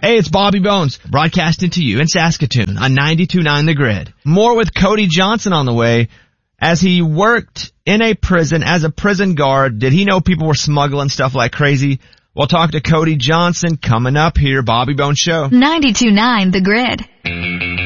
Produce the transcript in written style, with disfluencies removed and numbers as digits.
Hey, it's Bobby Bones, broadcasting to you in Saskatoon on 92.9 The Grid. More with Cody Johnson on the way. As he worked in a prison as a prison guard, did he know people were smuggling stuff like crazy? We'll talk to Cody Johnson coming up here, Bobby Bones Show. 92.9 The Grid.